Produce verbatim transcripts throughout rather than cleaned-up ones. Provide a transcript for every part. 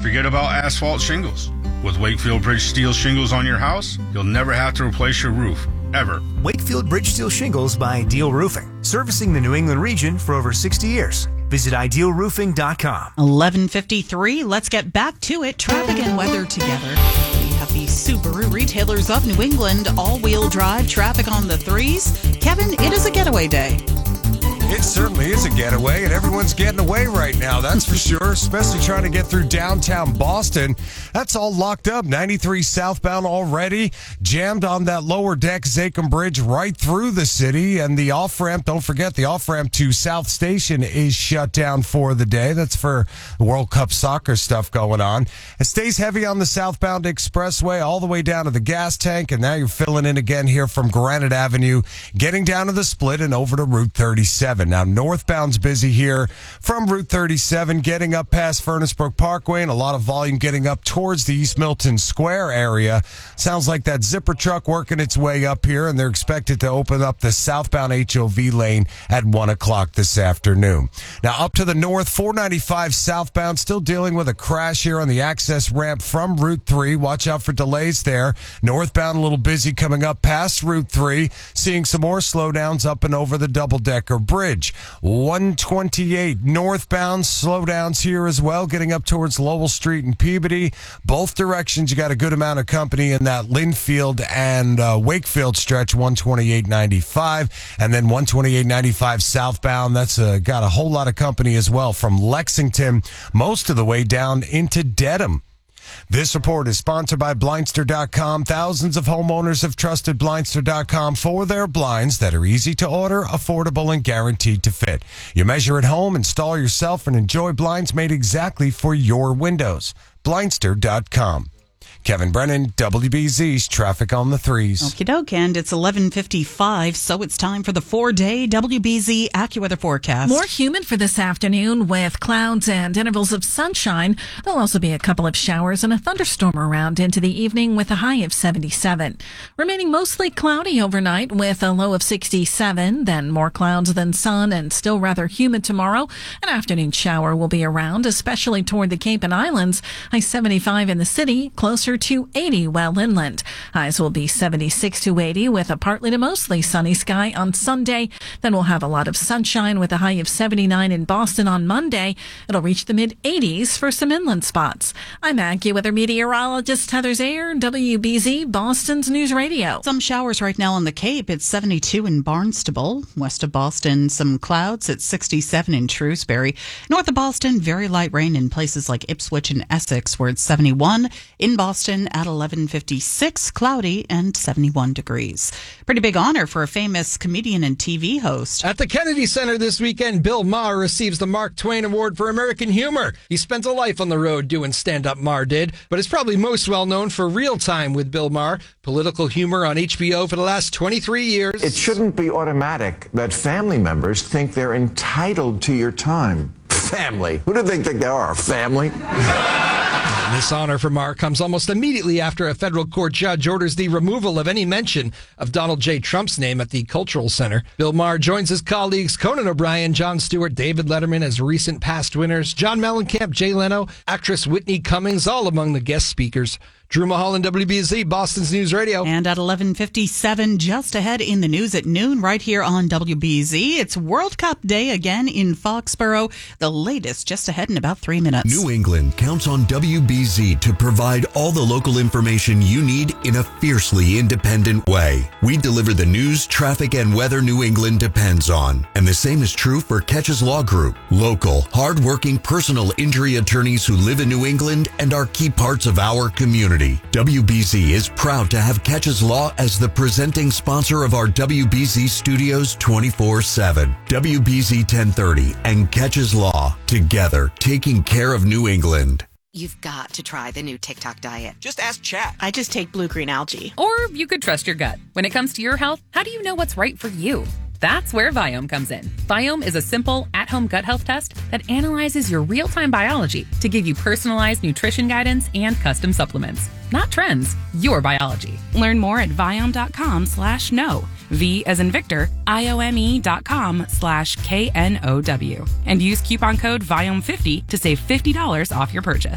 Forget about asphalt shingles. With Wakefield Bridge Steel shingles on your house, you'll never have to replace your roof, ever. Wakefield Bridge Steel shingles by Ideal Roofing, servicing the New England region for over sixty years. Visit ideal roofing dot com. eleven fifty-three, let's get back to it. Traffic and weather together. We have the Subaru Retailers of New England all-wheel drive traffic on the threes. Kevin, it is a getaway day. It certainly is a getaway, and everyone's getting away right now, that's for sure, especially trying to get through downtown Boston. That's all locked up. ninety-three southbound already, jammed on that lower deck Zakim Bridge right through the city, and the off-ramp, don't forget, the off-ramp to South Station is shut down for the day. That's for the World Cup soccer stuff going on. It stays heavy on the southbound expressway all the way down to the gas tank, and now you're filling in again here from Granite Avenue, getting down to the split and over to Route thirty-seven. Now, northbound's busy here from Route thirty-seven, getting up past Furnace Brook Parkway, and a lot of volume getting up towards the East Milton Square area. Sounds like that zipper truck working its way up here, and they're expected to open up the southbound H O V lane at one o'clock this afternoon. Now, up to the north, four ninety-five southbound, still dealing with a crash here on the access ramp from Route three. Watch out for delays there. Northbound, a little busy coming up past Route three, seeing some more slowdowns up and over the double-decker bridge. one twenty-eight northbound, slowdowns here as well, getting up towards Lowell Street and Peabody. Both directions, you got a good amount of company in that Linfield and uh, Wakefield stretch, one twenty-eight ninety-five. And then one twenty-eight ninety-five southbound, that's uh, got a whole lot of company as well from Lexington, most of the way down into Dedham. This report is sponsored by Blindster dot com. Thousands of homeowners have trusted Blindster dot com for their blinds that are easy to order, affordable, and guaranteed to fit. You measure at home, install yourself, and enjoy blinds made exactly for your windows. Blindster dot com. Kevin Brennan, W B Z's Traffic on the Threes. Okie doke, and it's eleven fifty-five, so it's time for the four-day W B Z AccuWeather forecast. More humid for this afternoon with clouds and intervals of sunshine. There'll also be a couple of showers and a thunderstorm around into the evening with a high of seventy-seven. Remaining mostly cloudy overnight with a low of sixty-seven, then more clouds than sun and still rather humid tomorrow. An afternoon shower will be around, especially toward the Cape and Islands. High seventy-five in the city, closer to eighty well inland. Highs will be seventy-six to eighty with a partly to mostly sunny sky on Sunday. Then we'll have a lot of sunshine with a high of seventy-nine in Boston on Monday. It'll reach the mid eighties for some inland spots. I'm AccuWeather meteorologist Heather Zayer, W B Z Boston's News Radio. Some showers right now on the Cape. It's seventy-two in Barnstable. West of Boston, some clouds at sixty-seven in Shrewsbury. North of Boston, very light rain in places like Ipswich and Essex, where it's seventy-one. In Boston at eleven fifty-six, cloudy and seventy-one degrees. Pretty big honor for a famous comedian and T V host. At the Kennedy Center this weekend, Bill Maher receives the Mark Twain Award for American Humor. He spent a life on the road doing stand-up, Maher did, but is probably most well known for Real Time with Bill Maher, political humor on H B O for the last twenty-three years. It shouldn't be automatic that family members think they're entitled to your time. Family. Who do they think they are? Family? This honor for Maher comes almost immediately after a federal court judge orders the removal of any mention of Donald J. Trump's name at the Cultural Center. Bill Maher joins his colleagues Conan O'Brien, Jon Stewart, David Letterman as recent past winners, John Mellencamp, Jay Leno, actress Whitney Cummings, all among the guest speakers. Drew Mulholland, W B Z, Boston's News Radio. And at eleven fifty-seven, just ahead in the news at noon, right here on W B Z, it's World Cup Day again in Foxborough. The latest just ahead in about three minutes. New England counts on W B Z to provide all the local information you need in a fiercely independent way. We deliver the news, traffic, and weather New England depends on. And the same is true for Catches Law Group. Local, hard-working personal injury attorneys who live in New England and are key parts of our community. W B Z is proud to have Catches Law as the presenting sponsor of our W B Z Studios twenty-four seven. W B Z ten thirty and Catches Law, together taking care of New England. You've got to try the new TikTok diet. Just ask Chat. I just take blue-green algae. Or you could trust your gut. When it comes to your health, how do you know what's right for you? That's where Viome comes in. Viome is a simple, at-home gut health test that analyzes your real-time biology to give you personalized nutrition guidance and custom supplements. Not trends, your biology. Learn more at Viome.com slash no. V as in Victor, I-O-M-E dot com slash K-N-O-W. And use coupon code Viome fifty to save fifty dollars off your purchase.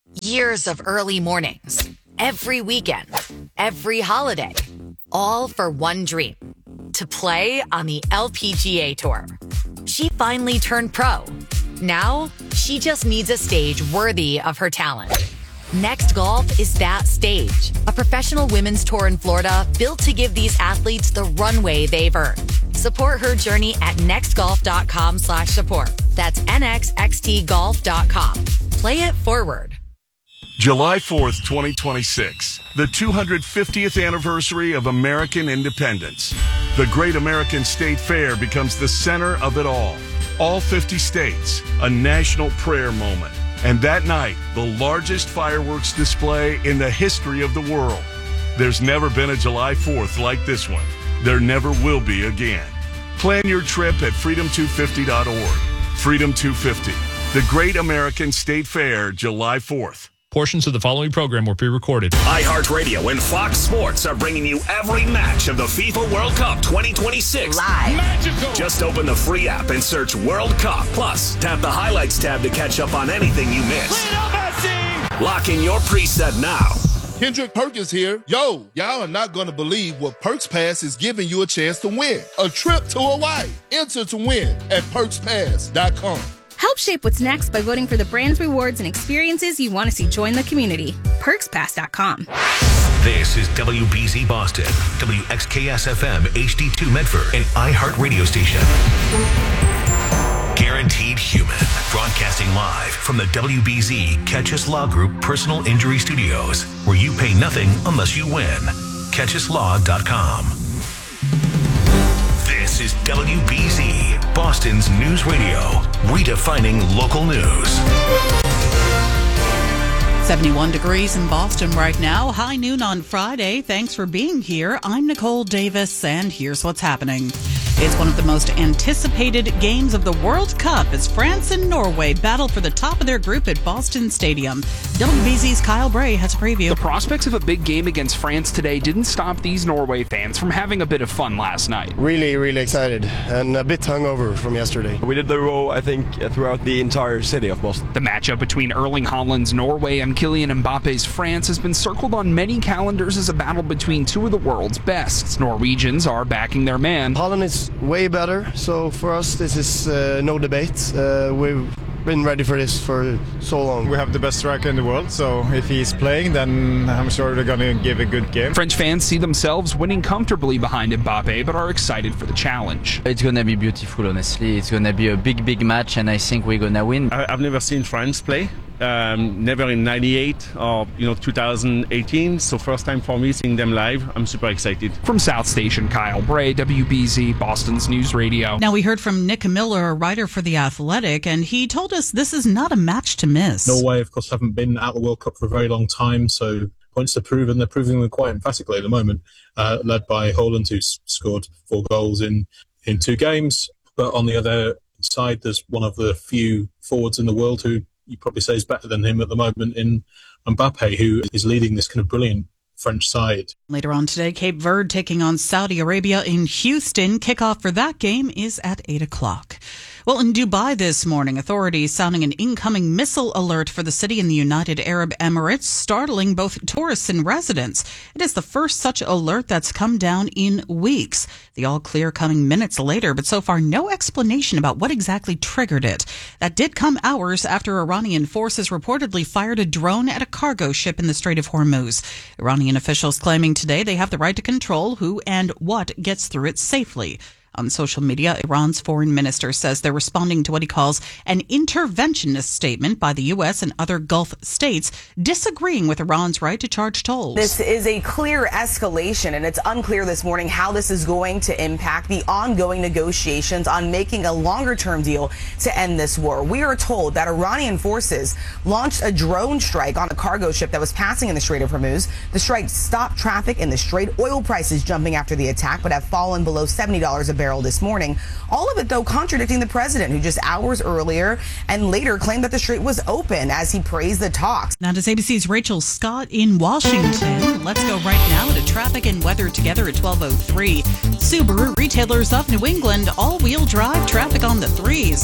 Years of early mornings, every weekend, every holiday, all for one dream, to play on the L P G A Tour. She finally turned pro. Now, she just needs a stage worthy of her talent. Next Golf is that stage, a professional women's tour in Florida built to give these athletes the runway they've earned. Support her journey at nextgolf.com slash support. That's nxxtgolf dot com. Play it forward. July fourth, twenty twenty-six, the two hundred fiftieth anniversary of American independence. The Great American State Fair becomes the center of it all. All fifty states, a national prayer moment. And that night, the largest fireworks display in the history of the world. There's never been a July fourth like this one. There never will be again. Plan your trip at freedom two fifty dot org. Freedom two fifty, the Great American State Fair, July fourth. Portions of the following program were pre-recorded. iHeartRadio and Fox Sports are bringing you every match of the FIFA World Cup twenty twenty-six. Live. Magical. Just open the free app and search World Cup. Plus, tap the Highlights tab to catch up on anything you missed. Lock in your preset now. Kendrick Perkins here. Yo, y'all are not going to believe what Perks Pass is giving you a chance to win. A trip to Hawaii. Enter to win at perks pass dot com. Help shape what's next by voting for the brands, rewards, and experiences you want to see join the community. perks pass dot com. This is W B Z Boston, W X K S F M H D two Medford, an iHeart radio station. Guaranteed Human, broadcasting live from the W B Z Catch Us Law Group Personal Injury Studios, where you pay nothing unless you win. catch us law dot com. This is W B Z, Boston's news radio, redefining local news. seventy-one degrees in Boston right now. High noon on Friday. Thanks for being here. I'm Nicole Davis, and here's what's happening. It's one of the most anticipated games of the World Cup as France and Norway battle for the top of their group at Boston Stadium. W B Z's Kyle Bray has a preview. The prospects of a big game against France today didn't stop these Norway fans from having a bit of fun last night. Really, really excited and a bit hungover from yesterday. We did the row, I think, throughout the entire city of Boston. The matchup between Erling Haaland's Norway and Kylian Mbappe's France has been circled on many calendars as a battle between two of the world's best. Norwegians are backing their man. Haaland is way better, so for us this is uh, no debate. Uh, we've been ready for this for so long. We have the best striker in the world, so if he's playing, then I'm sure they're going to give a good game. French fans see themselves winning comfortably behind Mbappe, but are excited for the challenge. It's going to be beautiful, honestly. It's going to be a big, big match, and I think we're going to win. I've never seen France play. Um, never in ninety-eight or you know two thousand eighteen, so first time for me seeing them live. I'm super excited. From South Station, Kyle Bray, W B Z, Boston's News Radio. Now we heard from Nick Miller, a writer for The Athletic, and he told us this is not a match to miss. Norway, of course, haven't been at the World Cup for a very long time, so points to prove, and they're proving them quite emphatically at the moment, uh, led by Haaland, who's scored four goals in, in two games. But on the other side, there's one of the few forwards in the world who you probably say is better than him at the moment in Mbappe, who is leading this kind of brilliant French side. Later on today, Cape Verde taking on Saudi Arabia in Houston. Kickoff for that game is at eight o'clock. Well, in Dubai this morning, authorities sounding an incoming missile alert for the city in the United Arab Emirates, startling both tourists and residents. It is the first such alert that's come down in weeks. The all clear coming minutes later, but so far no explanation about what exactly triggered it. That did come hours after Iranian forces reportedly fired a drone at a cargo ship in the Strait of Hormuz. Iranian officials claiming today they have the right to control who and what gets through it safely. On social media, Iran's foreign minister says they're responding to what he calls an interventionist statement by the U S and other Gulf states disagreeing with Iran's right to charge tolls. This is a clear escalation, and it's unclear this morning how this is going to impact the ongoing negotiations on making a longer-term deal to end this war. We are told that Iranian forces launched a drone strike on a cargo ship that was passing in the Strait of Hormuz. The strike stopped traffic in the strait. Oil prices jumping after the attack, but have fallen below seventy dollars a barrel this morning. All of it, though, contradicting the president, who just hours earlier and later claimed that the strait was open as he praised the talks. Now to A B C's Rachel Scott in Washington. Let's go right now to traffic and weather together at twelve oh three. Subaru, retailers of New England, all-wheel drive traffic on the threes.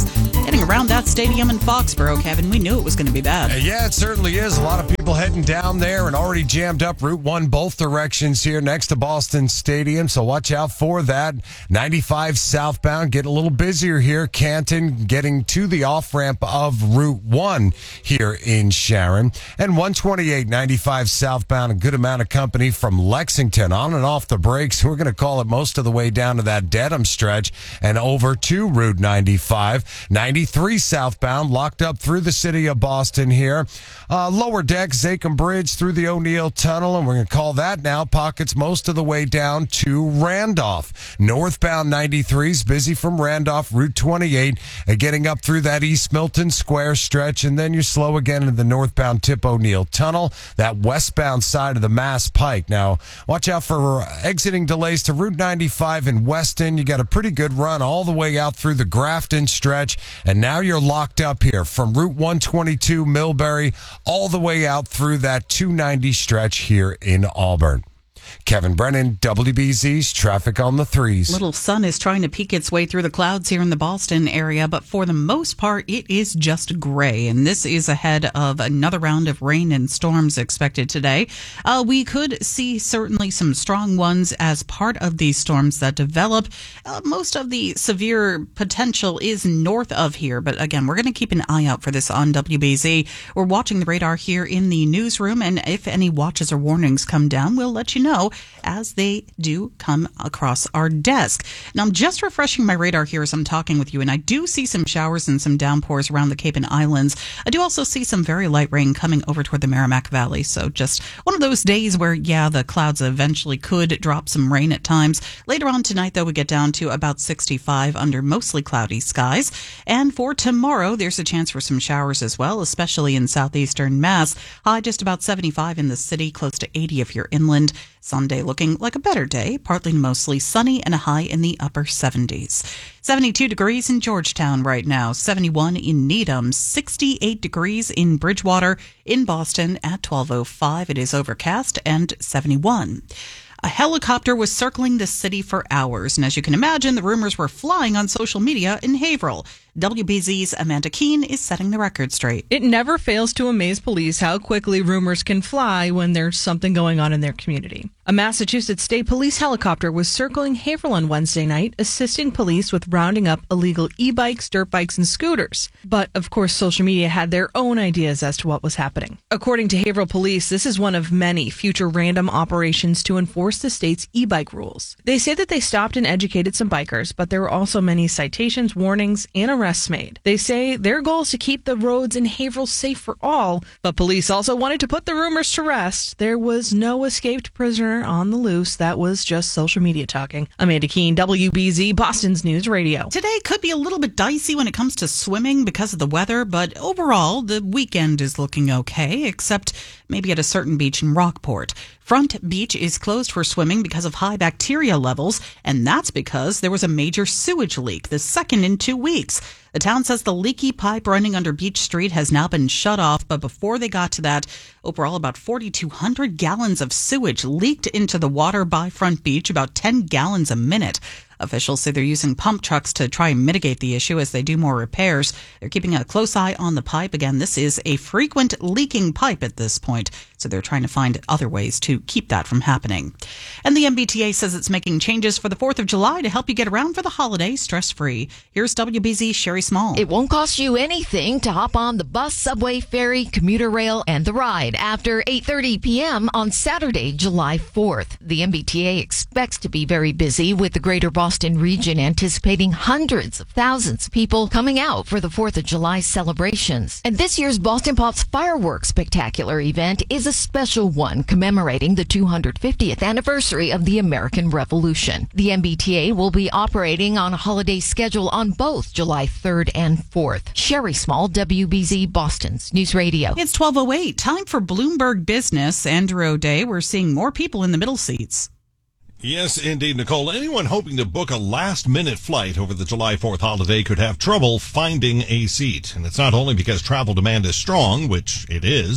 Heading around that stadium in Foxborough, Kevin, we knew it was going to be bad. Uh, yeah, it certainly is. A lot of people heading down there and already jammed up Route one both directions here next to Boston Stadium, so watch out for that. ninety-five southbound, getting a little busier here. Canton getting to the off-ramp of Route one here in Sharon. And one twenty-eight ninety-five southbound, a good amount of company from Lexington on and off the brakes. We're going to call it most of the way down to that Dedham stretch and over to Route ninety-five. ninety-three southbound, locked up through the city of Boston here. Uh, lower deck, Zachem Bridge through the O'Neill Tunnel, and we're going to call that now pockets most of the way down to Randolph. Northbound ninety-threes, busy from Randolph, Route twenty-eight, uh, getting up through that East Milton Square stretch, and then you're slow again in the northbound Tip O'Neill Tunnel, that westbound side of the Mass Pike. Now, watch out for exiting delays to Route ninety-five in Weston. You got a pretty good run all the way out through the Grafton stretch, and now you're locked up here from Route one twenty-two Millbury all the way out through that two ninety stretch here in Auburn. Kevin Brennan, W B Z's Traffic on the Threes. Little sun is trying to peek its way through the clouds here in the Boston area, but for the most part, it is just gray. And this is ahead of another round of rain and storms expected today. Uh, we could see certainly some strong ones as part of these storms that develop. Uh, most of the severe potential is north of here. But again, we're going to keep an eye out for this on W B Z. We're watching the radar here in the newsroom. And if any watches or warnings come down, we'll let you know as they do come across our desk. Now, I'm just refreshing my radar here as I'm talking with you, and I do see some showers and some downpours around the Cape and Islands. I do also see some very light rain coming over toward the Merrimack Valley, so just one of those days where, yeah, the clouds eventually could drop some rain at times. Later on tonight, though, we get down to about sixty-five under mostly cloudy skies. And for tomorrow, there's a chance for some showers as well, especially in southeastern Mass. High just about seventy-five in the city, close to eighty if you're inland. Sunday looking like a better day, partly to mostly sunny and a high in the upper seventies. seventy-two degrees in Georgetown right now, seventy-one in Needham, sixty-eight degrees in Bridgewater, in Boston at twelve oh five. It is overcast and seventy-one. A helicopter was circling the city for hours, and as you can imagine, the rumors were flying on social media in Haverhill. W B Z's Amanda Keene is setting the record straight. It never fails to amaze police how quickly rumors can fly when there's something going on in their community. A Massachusetts State Police helicopter was circling Haverhill on Wednesday night, assisting police with rounding up illegal e-bikes, dirt bikes, and scooters. But, of course, social media had their own ideas as to what was happening. According to Haverhill Police, this is one of many future random operations to enforce the state's e-bike rules. They say that they stopped and educated some bikers, but there were also many citations, warnings, and arrests made. They say their goal is to keep the roads in Haverhill safe for all, but police also wanted to put the rumors to rest. There was no escaped prisoner on the loose. That was just social media talking. Amanda Keene, W B Z, Boston's News Radio. Today could be a little bit dicey when it comes to swimming because of the weather, but overall, the weekend is looking okay, except maybe at a certain beach in Rockport. Front Beach is closed for swimming because of high bacteria levels, and that's because there was a major sewage leak, the second in two weeks. The town says the leaky pipe running under Beach Street has now been shut off, but before they got to that, overall about forty-two hundred gallons of sewage leaked into the water by Front Beach, about ten gallons a minute. Officials say they're using pump trucks to try and mitigate the issue as they do more repairs. They're keeping a close eye on the pipe. Again, this is a frequent leaking pipe at this point, so they're trying to find other ways to keep that from happening. And the M B T A says it's making changes for the fourth of July to help you get around for the holiday stress-free. Here's W B Z's Sherry Small. It won't cost you anything to hop on the bus, subway, ferry, commuter rail, and the ride after eight thirty p.m. on Saturday, July fourth. The M B T A expects to be very busy, with the greater Boston region anticipating hundreds of thousands of people coming out for the fourth of July celebrations. And this year's Boston Pops Fireworks Spectacular event is a special one commemorating the two hundred fiftieth anniversary of the American Revolution. The M B T A will be operating on a holiday schedule on both July third and fourth. Sherry Small, W B Z, Boston's News Radio. It's twelve oh eight. Time for Bloomberg Business. Andrew O'Day, we're seeing more people in the middle seats. Yes, indeed, Nicole. Anyone hoping to book a last-minute flight over the July fourth holiday could have trouble finding a seat. And it's not only because travel demand is strong, which it is,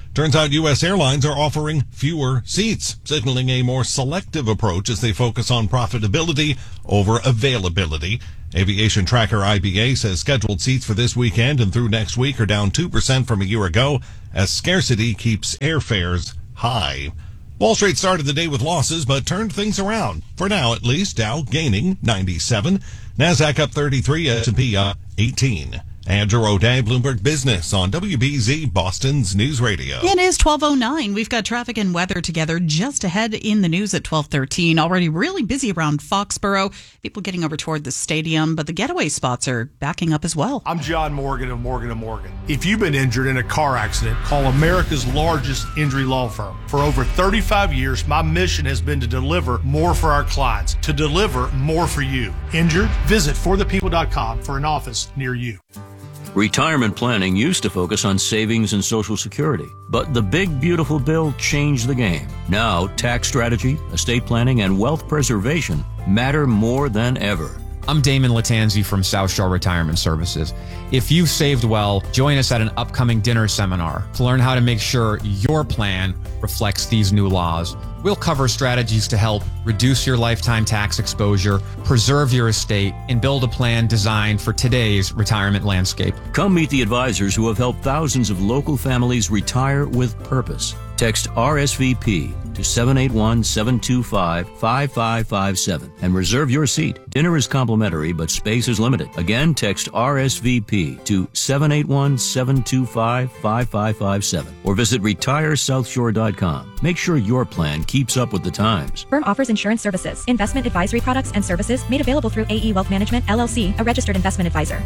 Turns out U S airlines are offering fewer seats, signaling a more selective approach as they focus on profitability over availability. Aviation tracker I B A says scheduled seats for this weekend and through next week are down two percent from a year ago as scarcity keeps airfares high. Wall Street started the day with losses but turned things around. For now, at least, Dow gaining ninety-seven, NASDAQ up thirty-three, S and P up eighteen. Andrew O'Day, Bloomberg Business on W B Z, Boston's News Radio. It is twelve oh nine. We've got traffic and weather together just ahead in the news at twelve thirteen. Already really busy around Foxborough. People getting over toward the stadium, but the getaway spots are backing up as well. I'm John Morgan of Morgan and Morgan. If you've been injured in a car accident, call America's largest injury law firm. For over thirty-five years, my mission has been to deliver more for our clients, to deliver more for you. Injured? Visit for the people dot com for an office near you. Retirement planning used to focus on savings and Social Security, but the big beautiful bill changed the game. Now, tax strategy, estate planning, and wealth preservation matter more than ever. I'm Damon Latanzi from South Shore Retirement Services. If you've saved well, join us at an upcoming dinner seminar to learn how to make sure your plan reflects these new laws. We'll cover strategies to help reduce your lifetime tax exposure, preserve your estate, and build a plan designed for today's retirement landscape. Come meet the advisors who have helped thousands of local families retire with purpose. Text R S V P to seven eight one, seven two five, five five five seven and reserve your seat. Dinner is complimentary, but space is limited. Again, text R S V P to seven eight one, seven two five, five five five seven or visit retire south shore dot com. Make sure your plan keeps up with the times. Firm offers insurance services, investment advisory products and services made available through A E Wealth Management, L L C, a registered investment advisor.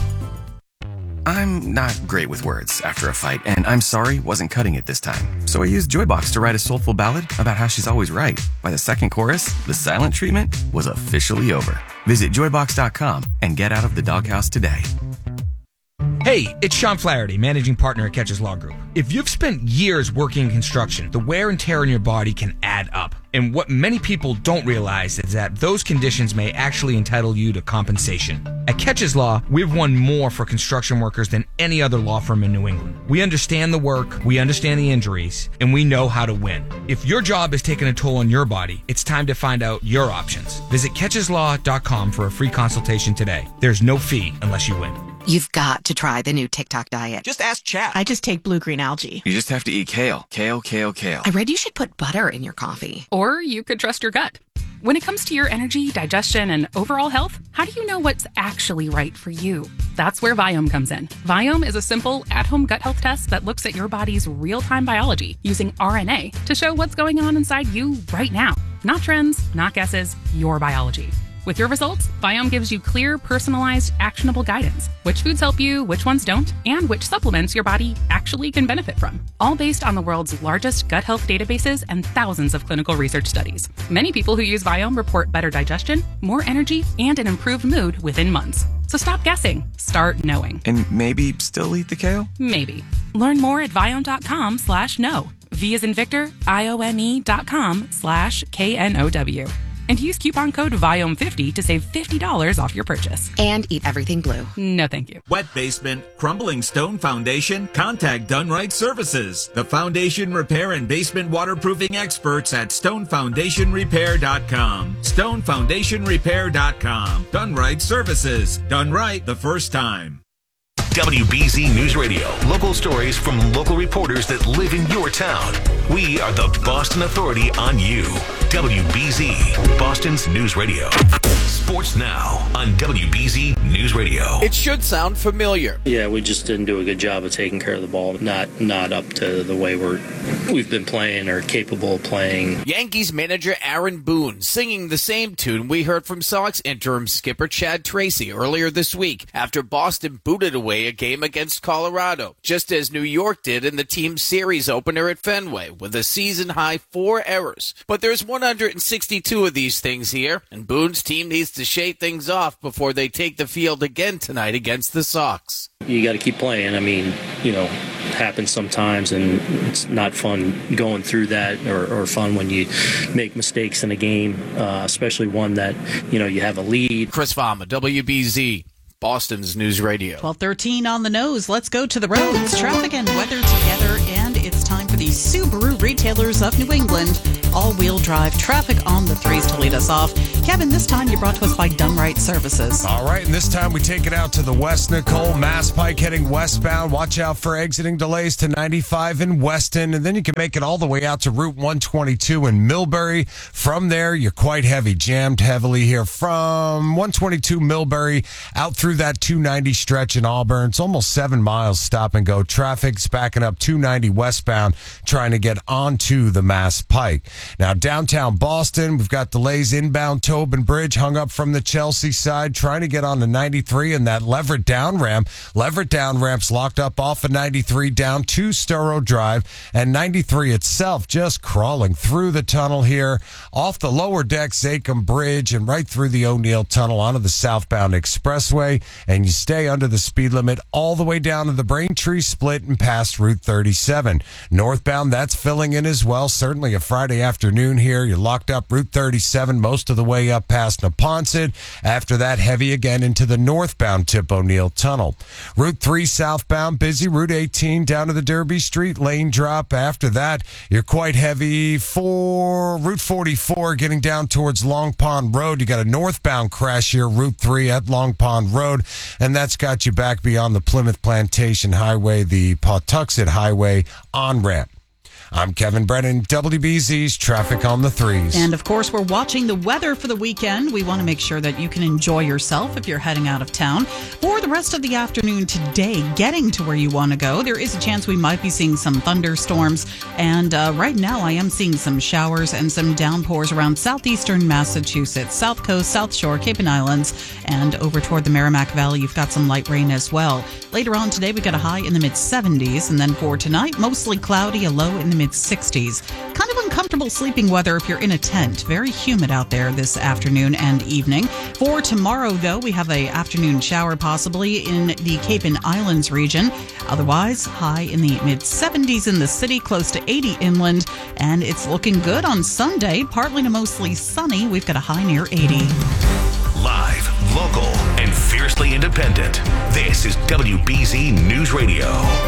I'm not great with words after a fight, and I'm sorry wasn't cutting it this time. So I used Joybox to write a soulful ballad about how she's always right. By the second chorus, the silent treatment was officially over. Visit joybox dot com and get out of the doghouse today. Hey, it's Sean Flaherty, managing partner at Catches Law Group. If you've spent years working in construction, the wear and tear on your body can add up. And what many people don't realize is that those conditions may actually entitle you to compensation. At Catches Law, we've won more for construction workers than any other law firm in New England. We understand the work, we understand the injuries, and we know how to win. If your job is taking a toll on your body, it's time to find out your options. Visit catches law dot com for a free consultation today. There's no fee unless you win. You've got to try the new TikTok diet. Just ask chat. I just take blue-green algae. You just have to eat kale. Kale, kale, kale. I read you should put butter in your coffee. Or you could trust your gut. When it comes to your energy, digestion, and overall health, how do you know what's actually right for you? That's where Viome comes in. Viome is a simple, at-home gut health test that looks at your body's real-time biology using R N A to show what's going on inside you right now. Not trends, not guesses, your biology. With your results, Viome gives you clear, personalized, actionable guidance. Which foods help you, which ones don't, and which supplements your body actually can benefit from. All based on the world's largest gut health databases and thousands of clinical research studies. Many people who use Viome report better digestion, more energy, and an improved mood within months. So stop guessing. Start knowing. And maybe still eat the kale? Maybe. Learn more at viome.com slash no. V as in Victor, I O M E dot com slash K N O W. And use coupon code Viome fifty to save fifty dollars off your purchase. And eat everything blue. No, thank you. Wet basement, crumbling stone foundation? Contact Done Right Services, the foundation repair and basement waterproofing experts at stone foundation repair dot com. stone foundation repair dot com. Done Right Services. Done right the first time. W B Z News Radio. Local stories from local reporters that live in your town. We are the Boston Authority on you. W B Z, Boston's News Radio. Sports now on W B Z News Radio. It should sound familiar. Yeah, we just didn't do a good job of taking care of the ball. Not not up to the way we're we've been playing or capable of playing. Yankees manager Aaron Boone singing the same tune we heard from Sox interim skipper Chad Tracy earlier this week after Boston booted away a game against Colorado, just as New York did in the team's series opener at Fenway with a season-high four errors. But there's one hundred sixty-two of these things here, and Boone's team needs to shake things off before they take the field again tonight against the Sox. You got to keep playing. I mean, you know, it happens sometimes, and it's not fun going through that or, or fun when you make mistakes in a game, uh, especially one that, you know, you have a lead. Chris Vama, W B Z. Boston's News Radio. twelve thirteen on the nose. Let's go to the roads. Traffic and weather together, and it's time time for the Subaru Retailers of New England. All-wheel drive traffic on the threes to lead us off. Kevin, this time you're brought to us by Dunright Services. All right, and this time we take it out to the west, Nicole. Mass Pike heading westbound. Watch out for exiting delays to ninety-five in Weston, and then you can make it all the way out to Route one twenty-two in Millbury. From there, you're quite heavy, jammed heavily here from one twenty-two Millbury out through that two ninety stretch in Auburn. It's almost seven miles stop and go. Traffic's backing up two ninety westbound, trying to get onto the Mass Pike. Now, downtown Boston, we've got delays inbound Tobin Bridge, hung up from the Chelsea side, trying to get on to ninety-three and that Leverett down ramp. Leverett down ramp's locked up off of ninety-three down to Storrow Drive, and ninety-three itself just crawling through the tunnel here, off the lower deck Zachem Bridge, and right through the O'Neill Tunnel onto the southbound expressway, and you stay under the speed limit all the way down to the Braintree split and past Route thirty-seven. Northbound, that's filling in as well. Certainly a Friday afternoon here. You're locked up Route thirty-seven most of the way up past Neponset. After that, heavy again into the northbound Tip O'Neill Tunnel. Route three southbound, busy. Route eighteen down to the Derby Street lane drop. After that, you're quite heavy for Route forty-four getting down towards Long Pond Road. You got a northbound crash here, Route three at Long Pond Road, and that's got you back beyond the Plymouth Plantation Highway, the Pawtuxet Highway on-ramp. I'm Kevin Brennan, W B Z's Traffic on the Threes. And of course, we're watching the weather for the weekend. We want to make sure that you can enjoy yourself if you're heading out of town. For the rest of the afternoon today, getting to where you want to go, there is a chance we might be seeing some thunderstorms. And uh, right now, I am seeing some showers and some downpours around southeastern Massachusetts, South Coast, South Shore, Cape and Islands, and over toward the Merrimack Valley, you've got some light rain as well. Later on today, we got a high in the mid seventies. And then for tonight, mostly cloudy, a low in the mid sixties. Kind of uncomfortable sleeping weather if you're in a tent. Very humid out there this afternoon and evening. For tomorrow, though, we have a afternoon shower possibly in the Cape and Islands region. Otherwise, high in the mid seventies in the city, close to eighty inland. And it's looking good on Sunday, partly to mostly sunny. We've got a high near eighty. Live, local, and fiercely independent. This is W B Z News Radio.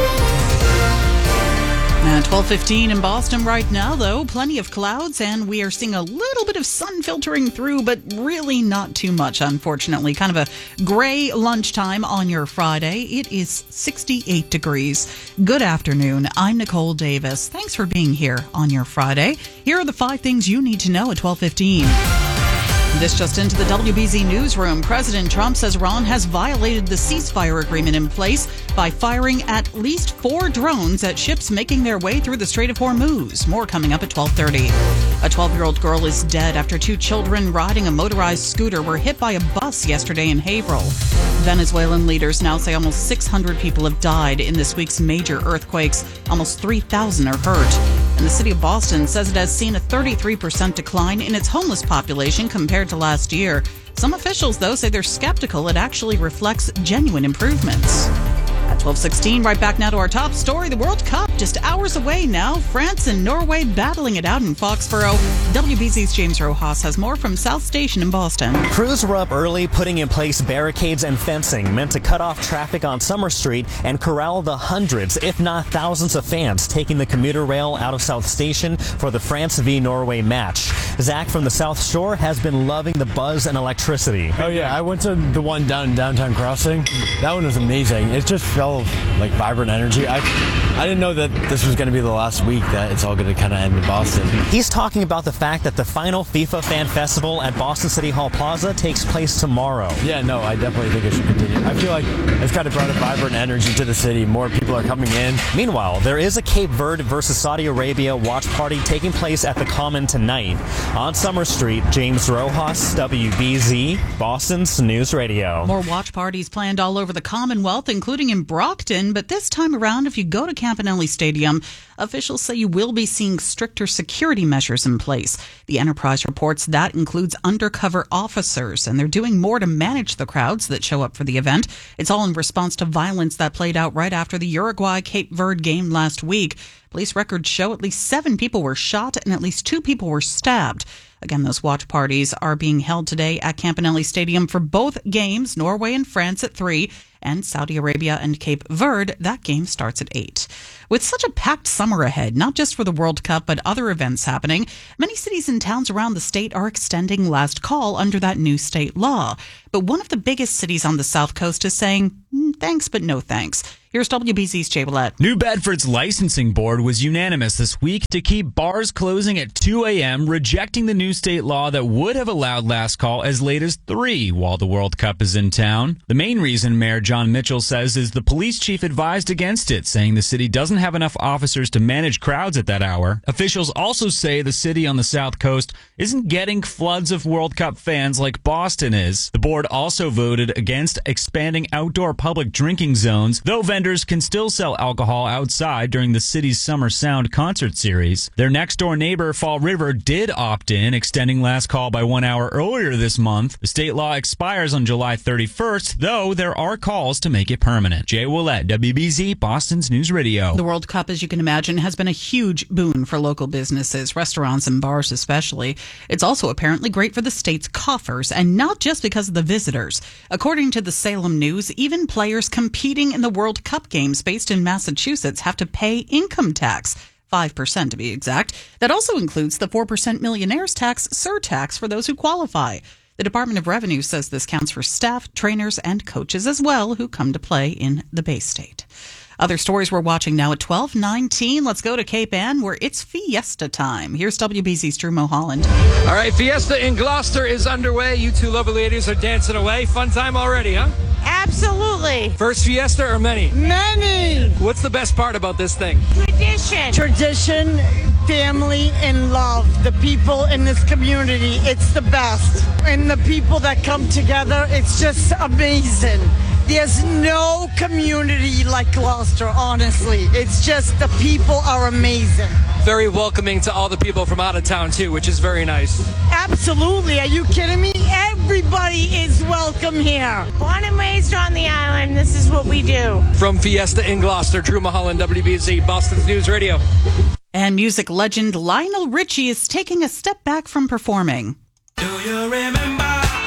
At twelve fifteen in Boston right now, though, plenty of clouds, and we are seeing a little bit of sun filtering through, but really not too much, unfortunately. Kind of a gray lunchtime on your Friday. It is sixty-eight degrees. Good afternoon. I'm Nicole Davis. Thanks for being here on your Friday. Here are the five things you need to know at twelve fifteen. This just into the W B Z newsroom. President Trump says Iran has violated the ceasefire agreement in place by firing at least four drones at ships making their way through the Strait of Hormuz. More coming up at twelve thirty. A twelve-year-old girl is dead after two children riding a motorized scooter were hit by a bus yesterday in Haverhill. Venezuelan leaders now say almost six hundred people have died in this week's major earthquakes. Almost three thousand are hurt. And the city of Boston says it has seen a thirty-three percent decline in its homeless population compared to last year. Some officials, though, say they're skeptical it actually reflects genuine improvements. At twelve sixteen, right back now to our top story, the World Cup just hours away now. France and Norway battling it out in Foxborough. W B Z's James Rojas has more from South Station in Boston. Crews were up early, putting in place barricades and fencing meant to cut off traffic on Summer Street and corral the hundreds, if not thousands of fans taking the commuter rail out of South Station for the France v Norway match. Zach from the South Shore has been loving the buzz and electricity. Oh yeah, I went to the one down in Downtown Crossing. That one was amazing. It just felt like vibrant energy. I I didn't know that this was going to be the last week that it's all going to kind of end in Boston. He's talking about the fact that the final FIFA Fan Festival at Boston City Hall Plaza takes place tomorrow. Yeah, no, I definitely think it should continue. I feel like it's kind of brought a vibrant energy to the city. More people are coming in. Meanwhile, there is a Cape Verde versus Saudi Arabia watch party taking place at the Common tonight. On Summer Street, James Rojas, W B Z, Boston's News Radio. More watch parties planned all over the Commonwealth, including in Brockton, but this time around, if you go to Campanelli Stadium, officials say you will be seeing stricter security measures in place. The Enterprise reports that includes undercover officers, and they're doing more to manage the crowds that show up for the event. It's all in response to violence that played out right after the Uruguay-Cape Verde game last week. Police records show at least seven people were shot and at least two people were stabbed. Again, those watch parties are being held today at Campanelli Stadium for both games, Norway and France at three, and Saudi Arabia and Cape Verde. That game starts at eight. With such a packed summer ahead, not just for the World Cup, but other events happening, many cities and towns around the state are extending last call under that new state law. But one of the biggest cities on the South Coast is saying, mm, thanks, but no thanks. Here's W B Z's Jay Willett. New Bedford's licensing board was unanimous this week to keep bars closing at two a.m., rejecting the new state law that would have allowed last call as late as three while the World Cup is in town. The main reason Mayor John Mitchell says is the police chief advised against it, saying the city doesn't have enough officers to manage crowds at that hour. Officials also say the city on the South Coast isn't getting floods of World Cup fans like Boston is. The board also voted against expanding outdoor public drinking zones, though vendors can still sell alcohol outside during the city's Summer Sound concert series. Their next-door neighbor, Fall River, did opt in, extending last call by one hour earlier this month. The state law expires on July thirty-first, though there are calls to make it permanent. Jay Willett, W B Z, Boston's News Radio. The World Cup, as you can imagine, has been a huge boon for local businesses, restaurants and bars especially. It's also apparently great for the state's coffers, and not just because of the visitors. According to the Salem News, even players competing in the World Cup games based in Massachusetts have to pay income tax, five percent to be exact. That also includes the four percent millionaire's tax surtax for those who qualify. The Department of Revenue says this counts for staff, trainers, and coaches as well who come to play in the Bay State. Other stories we're watching now at twelve nineteen. Let's go to Cape Ann, where it's Fiesta time. Here's W B Z's Drew Mulholland. All right, Fiesta in Gloucester is underway. You two lovely ladies are dancing away. Fun time already, huh? Absolutely. First Fiesta or many? Many. What's the best part about this thing? Tradition. Tradition, family, and love. The people in this community, it's the best. And the people that come together, it's just amazing. There's no community like Gloucester, honestly. It's just the people are amazing. Very welcoming to all the people from out of town, too, which is very nice. Absolutely. Are you kidding me? Everybody is welcome here. Born and raised on the island, this is what we do. From Fiesta in Gloucester, Drew Mulholland, W B Z, Boston's News Radio. And music legend Lionel Richie is taking a step back from performing. Do you remember?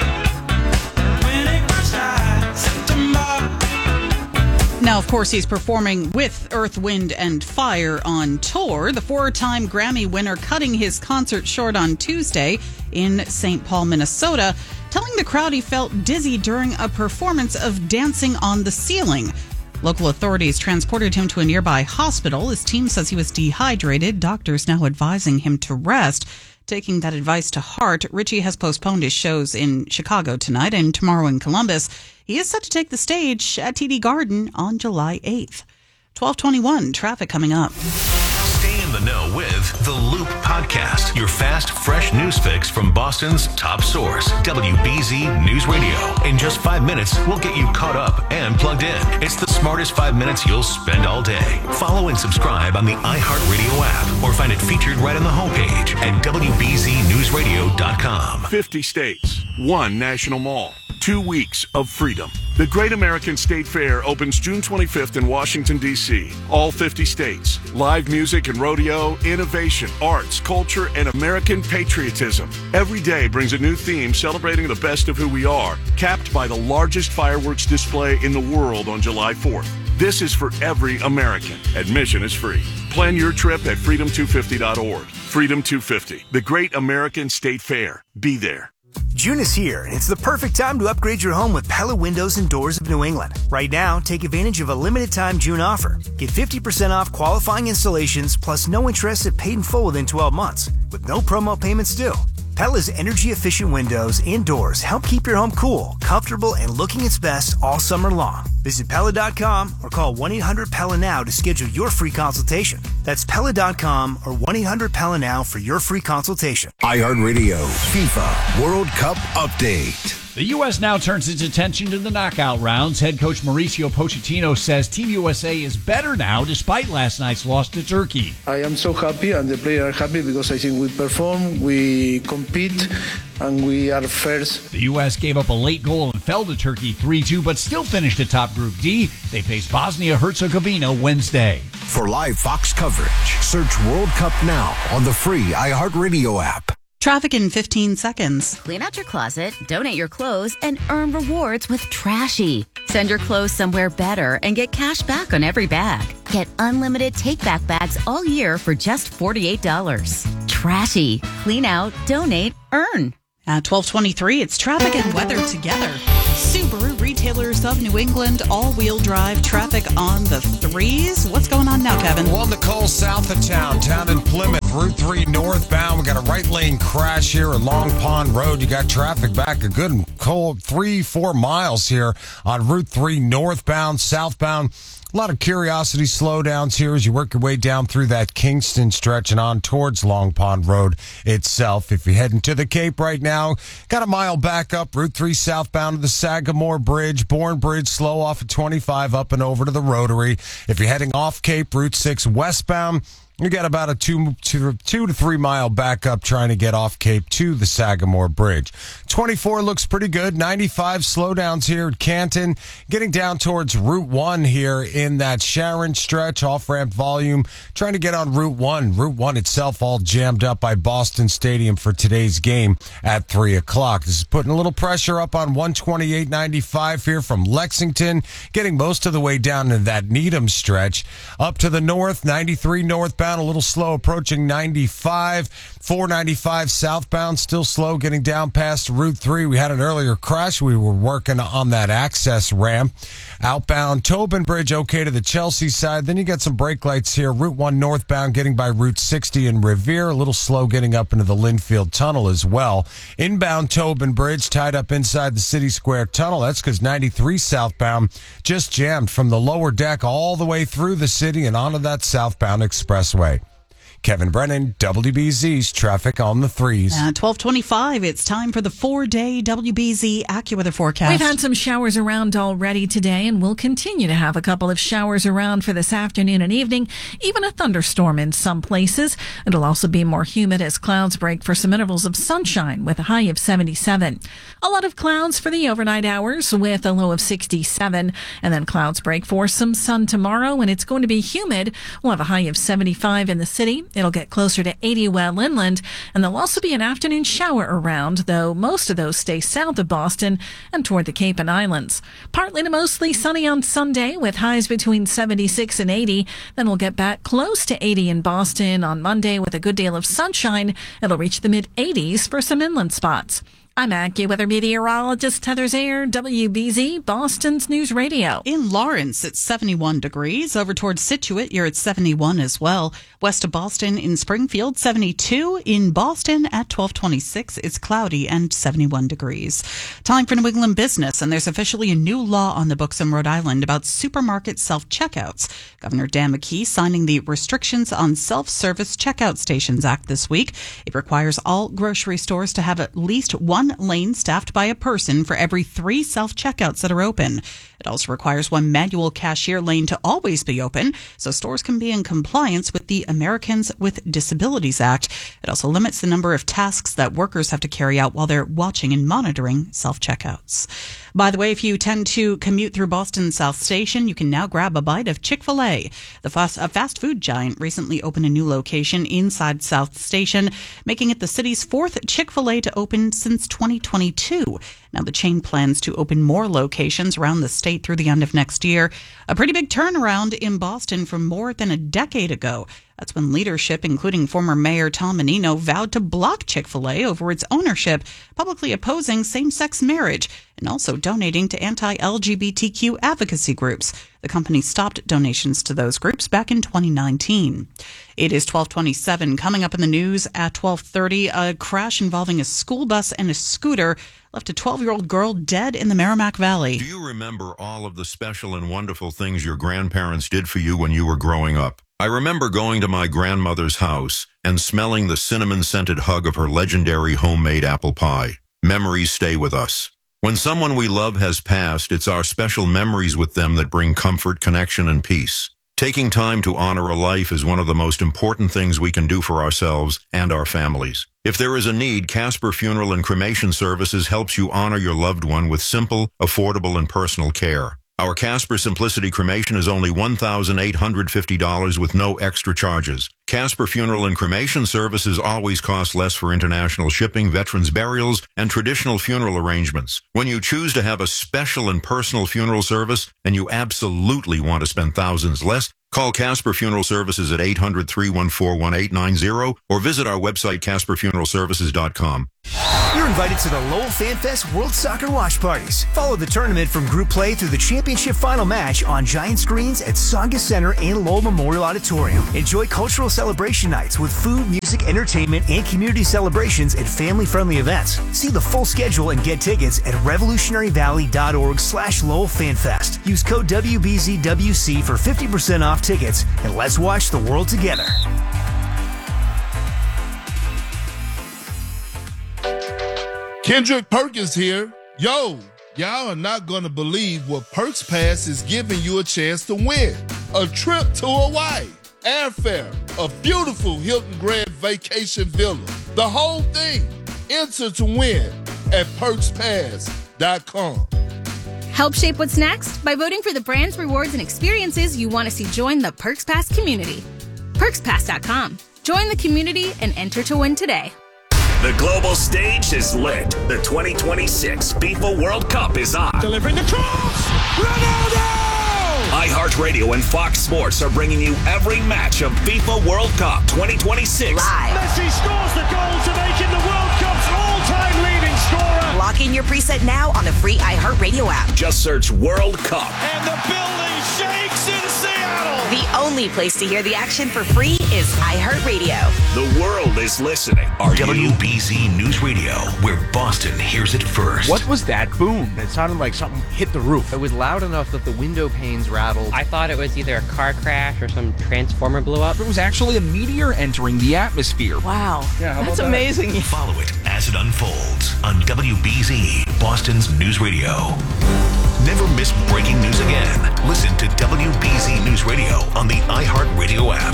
Now, of course, he's performing with Earth, Wind, and Fire on tour. The four-time Grammy winner cutting his concert short on Tuesday in Saint Paul, Minnesota, telling the crowd he felt dizzy during a performance of Dancing on the Ceiling. Local authorities transported him to a nearby hospital. His team says he was dehydrated. Doctors now advising him to rest. Taking that advice to heart, Richie has postponed his shows in Chicago tonight and tomorrow in Columbus. He is set to take the stage at T D Garden on July eighth. twelve twenty-one, traffic coming up. Stay in the know with The Loop Podcast, your fast, fresh news fix from Boston's top source, W B Z News Radio. In just five minutes, we'll get you caught up and plugged in. It's the smartest five minutes you'll spend all day. Follow and subscribe on the iHeartRadio app or find it featured right on the homepage at W B Z news radio dot com. fifty states, one national mall, two weeks of freedom. The Great American State Fair opens June twenty-fifth in Washington, D C All fifty states. Live music and rodeo, innovation, arts, culture, and American patriotism. Every day brings a new theme celebrating the best of who we are, capped by the largest fireworks display in the world on July fourth. This is for every American. Admission is free. Plan your trip at freedom two fifty dot org. Freedom two fifty, the Great American State Fair. Be there. June is here, and it's the perfect time to upgrade your home with Pella Windows and Doors of New England. Right now, take advantage of a limited-time June offer. Get fifty percent off qualifying installations, plus no interest if paid in full within twelve months, with no promo payments due. Pella's energy-efficient windows and doors help keep your home cool, comfortable, and looking its best all summer long. Visit Pella dot com or call one eight hundred Pella now to schedule your free consultation. That's Pella dot com or one eight hundred Pella now for your free consultation. iHeartRadio FIFA World Cup Update. The U S now turns its attention to the knockout rounds. Head coach Mauricio Pochettino says Team U S A is better now despite last night's loss to Turkey. I am so happy and the players are happy because I think we perform, we compete, and we are first. The U S gave up a late goal and fell to Turkey three two, but still finished atop Group D. They face Bosnia-Herzegovina Wednesday. For live Fox coverage, search World Cup now on the free iHeartRadio app. Traffic in fifteen seconds. Clean out your closet, donate your clothes, and earn rewards with Trashy. Send your clothes somewhere better and get cash back on every bag. Get unlimited take-back bags all year for just forty-eight dollars. Trashy. Clean out, donate, earn. At twelve twenty-three, it's traffic and weather together. Subaru Retailers of New England, all-wheel drive traffic on the threes. What's going on now, Kevin? Well, Nicole, south of town, down in Plymouth, Route three northbound. We got a right lane crash here at Long Pond Road. You got traffic back a good cold three, four miles here on Route three northbound, southbound. A lot of curiosity slowdowns here as you work your way down through that Kingston stretch and on towards Long Pond Road itself. If you're heading to the Cape right now, got a mile back up Route three southbound to the Sagamore Bridge, Bourne Bridge, slow off at twenty-five up and over to the Rotary. If you're heading off Cape, Route six westbound, you got about a two, two, two to three mile backup trying to get off Cape to the Sagamore Bridge. twenty-four looks pretty good. ninety-five slowdowns here at Canton. Getting down towards Route one here in that Sharon stretch, off-ramp volume. Trying to get on Route one. Route one itself all jammed up by Boston Stadium for today's game at three o'clock. This is putting a little pressure up on one twenty-eight ninety-five here from Lexington. Getting most of the way down to that Needham stretch. Up to the north, ninety-three northbound. A little slow approaching ninety-five. four ninety-five southbound still slow getting down past Route three. We had an earlier crash. We were working on that access ramp. Outbound Tobin Bridge okay to the Chelsea side. Then you got some brake lights here. Route one northbound getting by Route sixty in Revere. A little slow getting up into the Linfield Tunnel as well. Inbound Tobin Bridge tied up inside the City Square Tunnel. That's because ninety-three southbound just jammed from the lower deck all the way through the city and onto that southbound expressway. Kevin Brennan, W B Z's traffic on the threes. At twelve twenty-five, it's time for the four-day W B Z AccuWeather forecast. We've had some showers around already today, and we'll continue to have a couple of showers around for this afternoon and evening, even a thunderstorm in some places. It'll also be more humid as clouds break for some intervals of sunshine with a high of seventy-seven. A lot of clouds for the overnight hours with a low of sixty-seven, and then clouds break for some sun tomorrow, and it's going to be humid. We'll have a high of seventy-five in the city. It'll get closer to eighty well inland, and there'll also be an afternoon shower around, though most of those stay south of Boston and toward the Cape and Islands. Partly to mostly sunny on Sunday with highs between seventy-six and eighty. Then we'll get back close to eighty in Boston on Monday with a good deal of sunshine. It'll reach the mid-eighties for some inland spots. I'm AccuWeather meteorologist Heather Zayer, W B Z, Boston's News Radio. In Lawrence, it's seventy-one degrees. Over towards Scituate, you're at seventy-one as well. West of Boston in Springfield, seventy-two. In Boston at twelve twenty-six, it's cloudy and seventy-one degrees. Time for New England business, and there's officially a new law on the books in Rhode Island about supermarket self-checkouts. Governor Dan McKee signing the Restrictions on Self-Service Checkout Stations Act this week. It requires all grocery stores to have at least one lane staffed by a person for every three self-checkouts that are open. It also requires one manual cashier lane to always be open, so stores can be in compliance with the Americans with Disabilities Act. It also limits the number of tasks that workers have to carry out while they're watching and monitoring self-checkouts. By the way, if you tend to commute through Boston South Station, you can now grab a bite of Chick-fil-A. The fast, a fast food giant recently opened a new location inside South Station, making it the city's fourth Chick-fil-A to open since twenty twenty-two. Now the chain plans to open more locations around the state through the end of next year. A pretty big turnaround in Boston from more than a decade ago. That's when leadership, including former Mayor Tom Menino, vowed to block Chick-fil-A over its ownership, publicly opposing same-sex marriage, and also donating to anti-L G B T Q advocacy groups. The company stopped donations to those groups back in twenty nineteen. It is twelve twenty-seven. Coming up in the news at twelve thirty, a crash involving a school bus and a scooter left a twelve-year-old girl dead in the Merrimack Valley. Do you remember all of the special and wonderful things your grandparents did for you when you were growing up? I remember going to my grandmother's house and smelling the cinnamon-scented hug of her legendary homemade apple pie. Memories stay with us. When someone we love has passed, it's our special memories with them that bring comfort, connection, and peace. Taking time to honor a life is one of the most important things we can do for ourselves and our families. If there is a need, Casper Funeral and Cremation Services helps you honor your loved one with simple, affordable, and personal care. Our Casper Simplicity Cremation is only one thousand eight hundred fifty dollars with no extra charges. Casper Funeral and Cremation Services always cost less for international shipping, veterans burials, and traditional funeral arrangements. When you choose to have a special and personal funeral service, and you absolutely want to spend thousands less, call Casper Funeral Services at eight hundred, three one four, one eight nine zero or visit our website, casper funeral services dot com. You're invited to the Lowell Fan Fest World Soccer Watch Parties. Follow the tournament from group play through the championship final match on giant screens at Saga Center and Lowell Memorial Auditorium. Enjoy cultural celebration nights with food, music, entertainment, and community celebrations at family-friendly events. See the full schedule and get tickets at revolutionary valley dot org slash Lowell Fan Fest. Use code W B Z W C for fifty percent off tickets, and let's watch the world together. Kendrick Perkins here. Yo, y'all are not going to believe what Perks Pass is giving you a chance to win. A trip to Hawaii, airfare, a beautiful Hilton Grand Vacation Villa. The whole thing. Enter to win at perks pass dot com. Help shape what's next by voting for the brands, rewards, and experiences you want to see join the Perks Pass community. perks pass dot com. Join the community and enter to win today. The global stage is lit. The twenty twenty-six FIFA World Cup is on. Delivering the cross! Ronaldo! iHeartRadio and Fox Sports are bringing you every match of FIFA World Cup twenty twenty-six. Live. Messi scores the goal to make it the World Cup's all-time leading scorer. Lock in your preset now on the free iHeartRadio app. Just search World Cup. And the building shakes in Seattle. The only place to hear the action for free is iHeartRadio. The world is listening. Are W B Z News Radio, where Boston hears it first. What was that boom? It sounded like something hit the roof. It was loud enough that the window panes rattled. I thought it was either a car crash or some transformer blew up. It was actually a meteor entering the atmosphere. Wow. Yeah, how That's about amazing. That? Follow it as it unfolds on W B Z, Boston's News Radio. Never miss breaking news again. Listen to W B Z News Radio on the iHeartRadio app.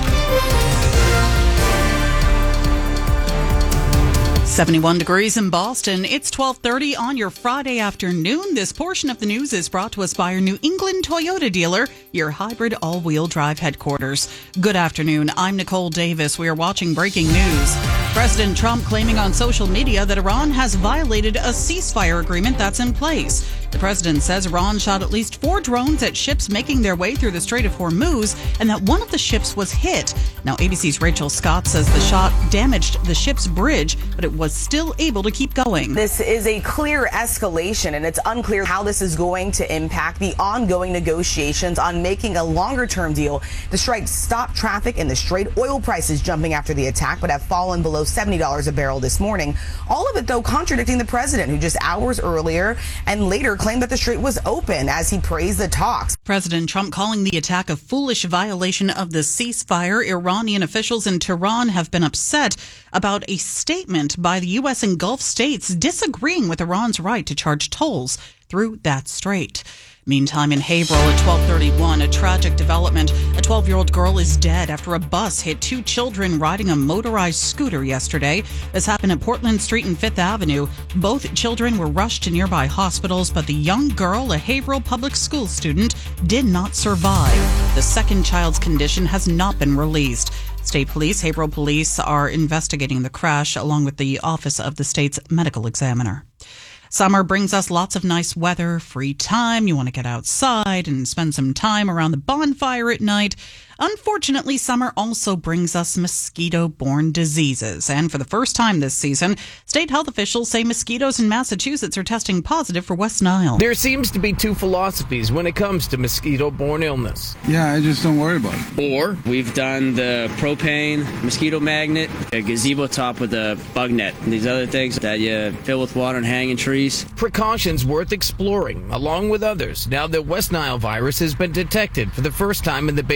seventy-one degrees in Boston. It's twelve thirty on your Friday afternoon. This portion of the news is brought to us by your New England Toyota dealer, your hybrid all-wheel drive headquarters. Good afternoon. I'm Nicole Davis. We are watching breaking news. President Trump claiming on social media that Iran has violated a ceasefire agreement that's in place. The president says Iran shot at least four drones at ships making their way through the Strait of Hormuz and that one of the ships was hit. Now, A B C's Rachel Scott says the shot damaged the ship's bridge, but it was still able to keep going. This is a clear escalation, and it's unclear how this is going to impact the ongoing negotiations on making a longer-term deal. The strike stopped traffic in the Strait. Oil prices jumping after the attack, but have fallen below seventy dollars a barrel this morning. All of it, though, contradicting the president, who just hours earlier and later claimed that the Strait was open as he praised the talks. President Trump calling the attack a foolish violation of the ceasefire. Iranian officials in Tehran have been upset about a statement by the U S and Gulf states disagreeing with Iran's right to charge tolls through that strait. Meantime, in Haverhill at twelve thirty-one, a tragic development. A twelve-year-old girl is dead after a bus hit two children riding a motorized scooter yesterday. This happened at Portland Street and Fifth Avenue. Both children were rushed to nearby hospitals, but the young girl, a Haverhill public school student, did not survive. The second child's condition has not been released. State police, Haverhill police, are investigating the crash along with the Office of the state's medical examiner. Summer brings us lots of nice weather, free time. You want to get outside and spend some time around the bonfire at night. Unfortunately, summer also brings us mosquito-borne diseases. And for the first time this season, state health officials say mosquitoes in Massachusetts are testing positive for West Nile. There seems to be two philosophies when it comes to mosquito-borne illness. Yeah, I just don't worry about it. Or we've done the propane, mosquito magnet, a gazebo top with a bug net, and these other things that you fill with water and hang in trees. Precautions worth exploring, along with others, now that West Nile virus has been detected for the first time in the Bay State this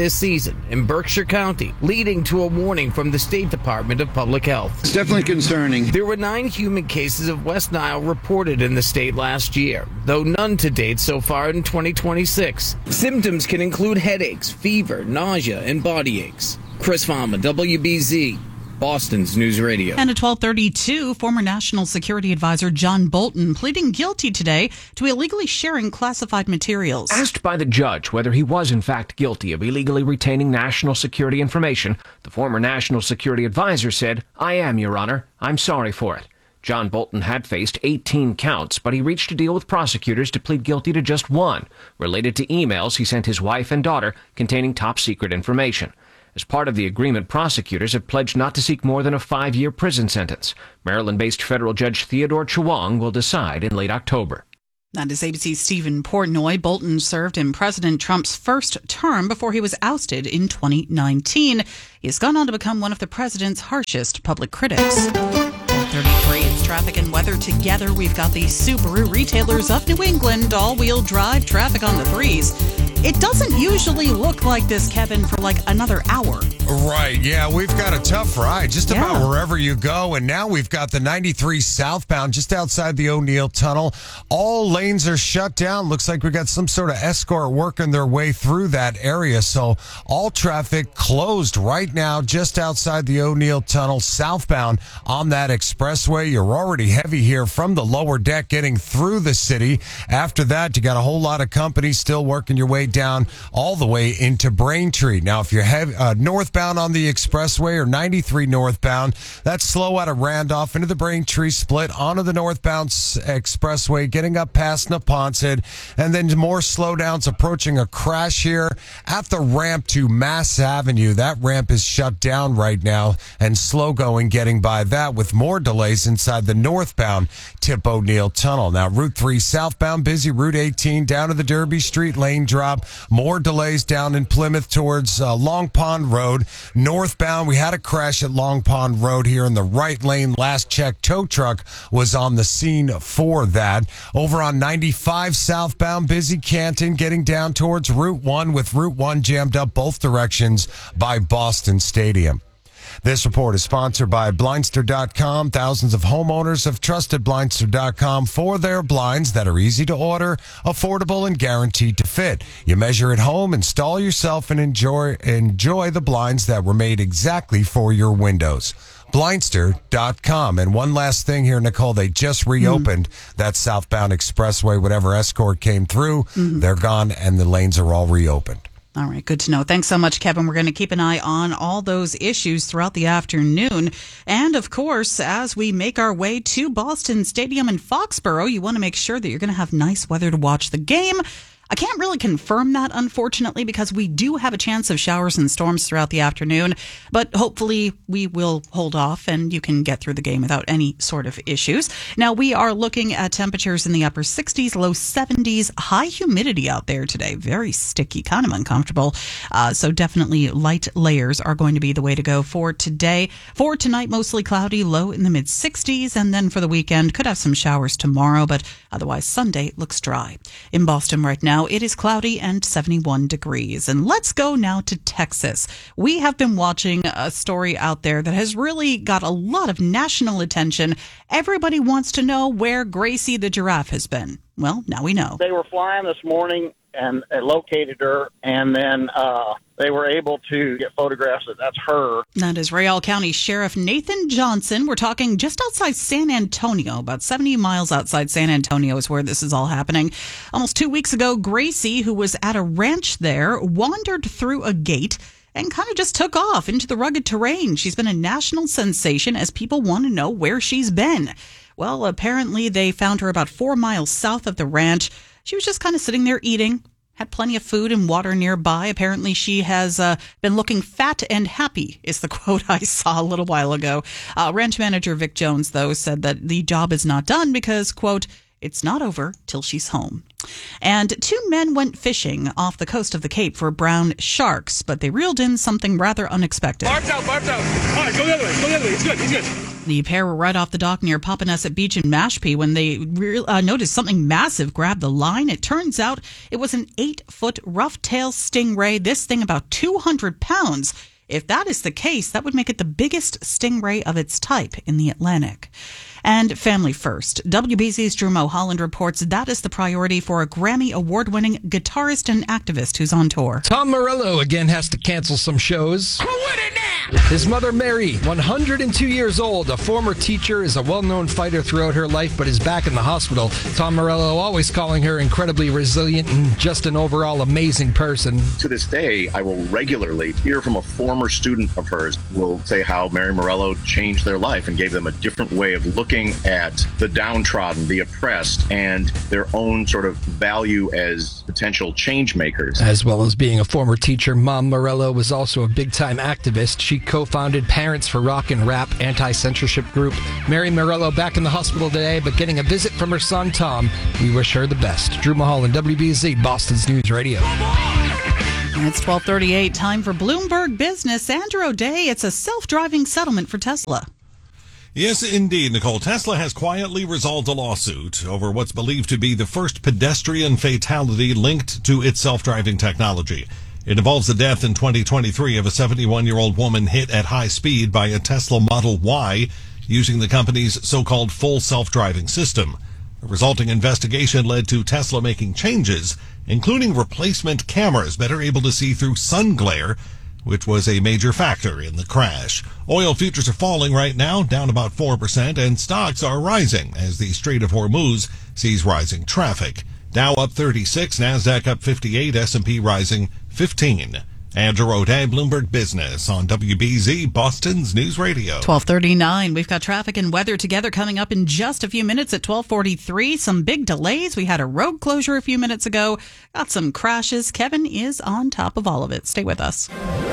this season in Berkshire County, leading to a warning from the State Department of Public Health. It's definitely concerning. There were nine human cases of West Nile reported in the state last year, though none to date so far in twenty twenty-six. Symptoms can include headaches, fever, nausea, and body aches. Chris Fama, W B Z, Boston's News Radio. And at twelve thirty-two, former National Security Advisor John Bolton pleading guilty today to illegally sharing classified materials. Asked by the judge whether he was in fact guilty of illegally retaining national security information, the former National Security Advisor said, "I am, Your Honor. I'm sorry for it." John Bolton had faced eighteen counts, but he reached a deal with prosecutors to plead guilty to just one, related to emails he sent his wife and daughter containing top-secret information. As part of the agreement, prosecutors have pledged not to seek more than a five-year prison sentence. Maryland-based federal judge Theodore Chewang will decide in late October. That is A B C's Stephen Portnoy. Bolton served in President Trump's first term before he was ousted in twenty nineteen. He has gone on to become one of the president's harshest public critics. thirty-three, it's traffic and weather together. We've got the Subaru retailers of New England, all-wheel drive traffic on the threes. It doesn't usually look like this, Kevin, for like another hour. Right, yeah, we've got a tough ride just Yeah. about wherever you go. And now we've got the ninety-three southbound just outside the O'Neill Tunnel. All lanes are shut down. Looks like we got some sort of escort working their way through that area. So all traffic closed right now just outside the O'Neill Tunnel southbound on that expressway. You're already heavy here from the lower deck getting through the city. After that, you got a whole lot of companies still working your way down all the way into Braintree. Now, if you're heavy, uh, northbound on the expressway or ninety-three northbound, that's slow out of Randolph into the Braintree split onto the northbound s- expressway, getting up past Neponset, and then more slowdowns approaching a crash here at the ramp to Mass Avenue. That ramp is shut down right now and slow going getting by that with more delays inside the northbound Tip O'Neill Tunnel. Now, Route three southbound busy, Route eighteen down to the Derby Street lane drop. More delays down in Plymouth towards uh, Long Pond Road. Northbound, we had a crash at Long Pond Road here in the right lane. Last check, tow truck was on the scene for that. Over on ninety-five southbound, busy Canton, getting down towards Route one with Route one jammed up both directions by Boston Stadium. This report is sponsored by Blindster dot com. Thousands of homeowners have trusted Blindster dot com for their blinds that are easy to order, affordable, and guaranteed to fit. You measure at home, install yourself, and enjoy enjoy the blinds that were made exactly for your windows. Blindster dot com. And one last thing here, Nicole, they just reopened mm. that southbound expressway. Whatever escort came through, mm. they're gone, and the lanes are all reopened. All right, good to know. Thanks so much, Kevin. We're going to keep an eye on all those issues throughout the afternoon. And, of course, as we make our way to Boston Stadium in Foxborough, you want to make sure that you're going to have nice weather to watch the game. I can't really confirm that, unfortunately, because we do have a chance of showers and storms throughout the afternoon. But hopefully we will hold off and you can get through the game without any sort of issues. Now, we are looking at temperatures in the upper sixties, low seventies, high humidity out there today. Very sticky, kind of uncomfortable. Uh, so definitely light layers are going to be the way to go for today. For tonight, mostly cloudy, low in the mid sixties. And then for the weekend, could have some showers tomorrow, but otherwise Sunday looks dry. In Boston right now, Now, it is cloudy and seventy-one degrees. And let's go now to Texas. We have been watching a story out there that has really got a lot of national attention. Everybody wants to know where Gracie the giraffe has been. Well, now we know. They were flying this morning and uh, located her, and then uh, they were able to get photographs that that's her. That is Rayall County Sheriff Nathan Johnson. We're talking just outside San Antonio, about seventy miles outside San Antonio is where this is all happening. Almost two weeks ago, Gracie, who was at a ranch there, wandered through a gate and kind of just took off into the rugged terrain. She's been a national sensation as people want to know where she's been. Well, apparently they found her about four miles south of the ranch. She was just kind of sitting there eating, had plenty of food and water nearby. Apparently she has uh, been looking fat and happy, is the quote I saw a little while ago. Uh, ranch manager Vic Jones, though, said that the job is not done because, quote, it's not over till she's home. And two men went fishing off the coast of the Cape for brown sharks, but they reeled in something rather unexpected. Barb's out, Barb's out. All right, go the other way, go the other way. He's good, he's good. The pair were right off the dock near Papaneset Beach in Mashpee when they re- uh, noticed something massive grab the line. It turns out it was an eight-foot rough-tail stingray, this thing about two hundred pounds. If that is the case, that would make it the biggest stingray of its type in the Atlantic. And family first. W B Z's Drew Mulholland reports that is the priority for a Grammy award-winning guitarist and activist who's on tour. Tom Morello again has to cancel some shows. His mother, Mary, one hundred two years old, a former teacher, is a well-known fighter throughout her life, but is back in the hospital. Tom Morello always calling her incredibly resilient and just an overall amazing person. To this day, I will regularly hear from a former student of hers who will say how Mary Morello changed their life and gave them a different way of looking at the downtrodden, the oppressed, and their own sort of value as potential change makers. As well as being a former teacher, Mom Morello was also a big-time activist. She co-founded Parents for Rock and Rap anti-censorship group. Mary Morello back in the hospital today, but getting a visit from her son, Tom. We wish her the best. Drew Mulholland, W B Z, Boston's News Radio. It's twelve thirty-eight, time for Bloomberg Business. Andrew O'Day, it's a self-driving settlement for Tesla. Yes, indeed, Nicole. Tesla has quietly resolved a lawsuit over what's believed to be the first pedestrian fatality linked to its self-driving technology. It involves the death in twenty twenty-three of a seventy-one-year-old woman hit at high speed by a Tesla Model Y using the company's so-called full self-driving system. The resulting investigation led to Tesla making changes, including replacement cameras better able to see through sun glare, which was a major factor in the crash. Oil futures are falling right now, down about four percent, and stocks are rising as the Strait of Hormuz sees rising traffic. Dow up thirty-six, NASDAQ up fifty-eight, S and P rising fifteen. Andrew O'Day, Bloomberg Business on W B Z, Boston's News Radio. twelve thirty-nine. We've got traffic and weather together coming up in just a few minutes at twelve forty-three. Some big delays. We had a road closure a few minutes ago. Got some crashes. Kevin is on top of all of it. Stay with us.